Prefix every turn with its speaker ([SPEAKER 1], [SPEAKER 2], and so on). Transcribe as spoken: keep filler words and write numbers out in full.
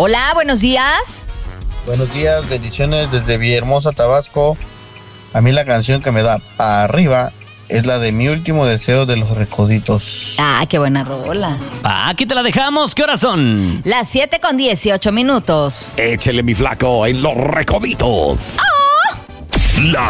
[SPEAKER 1] Hola, buenos días.
[SPEAKER 2] Buenos días, bendiciones desde Villahermosa, Tabasco. A mí la canción que me da para arriba es la de Mi Último Deseo de Los Recoditos.
[SPEAKER 1] Ah, qué buena rola.
[SPEAKER 3] Ah, aquí te la dejamos. ¿Qué horas son?
[SPEAKER 1] Las siete con dieciocho minutos.
[SPEAKER 4] Échele, mi flaco, en Los Recoditos.
[SPEAKER 1] ¡Oh!
[SPEAKER 4] La